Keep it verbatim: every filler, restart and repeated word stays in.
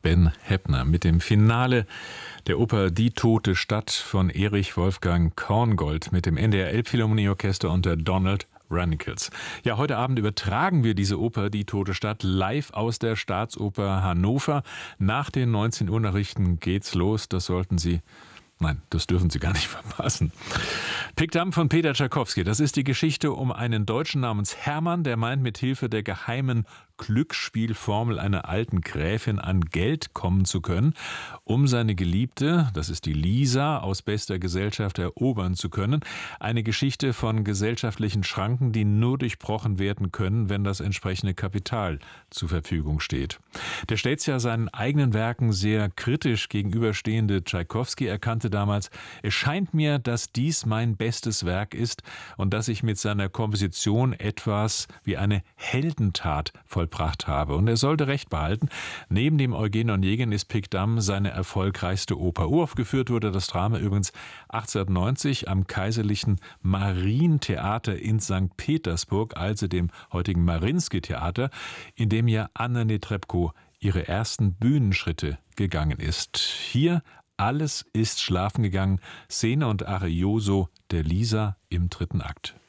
Ben Heppner mit dem Finale der Oper Die tote Stadt von Erich Wolfgang Korngold mit dem N D R Elbphilharmonieorchester unter Donald Runnicles. Ja, heute Abend übertragen wir diese Oper Die tote Stadt live aus der Staatsoper Hannover. Nach den neunzehn Uhr Nachrichten geht's los. Das sollten Sie Nein, das dürfen Sie gar nicht verpassen. Pickdamm von Peter Tschaikowski. Das ist die Geschichte um einen Deutschen namens Hermann, der meint, mit Hilfe der geheimen Glücksspielformel einer alten Gräfin an Geld kommen zu können, um seine Geliebte, das ist die Lisa, aus bester Gesellschaft erobern zu können. Eine Geschichte von gesellschaftlichen Schranken, die nur durchbrochen werden können, wenn das entsprechende Kapital zur Verfügung steht. Der stets ja seinen eigenen Werken sehr kritisch gegenüberstehende Tschaikowski erkannte damals: Es scheint mir, dass dies mein bestes Werk ist und dass ich mit seiner Komposition etwas wie eine Heldentat vollbracht habe. Und er sollte recht behalten. Neben dem Eugen Onegin ist Pickdamm seine erfolgreichste Oper. Uraufgeführt wurde das Drama übrigens achtzehnhundertneunzig am Kaiserlichen Marientheater in Sankt Petersburg, also dem heutigen Mariinsky-Theater, in dem ja Anna Netrebko ihre ersten Bühnenschritte gegangen ist. Hier Alles ist schlafen gegangen, Szene und Arioso der Lisa im dritten Akt.